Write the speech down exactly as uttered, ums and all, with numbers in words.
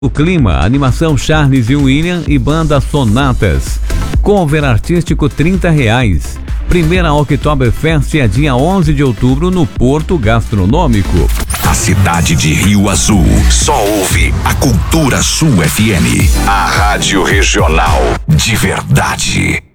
O clima, animação Charles e William e banda Sonatas. Cover artístico trinta reais. Primeira Oktoberfest é dia onze de outubro no Porto Gastronômico. A cidade de Rio Azul só ouve a Cultura Sul F M. A rádio regional de verdade.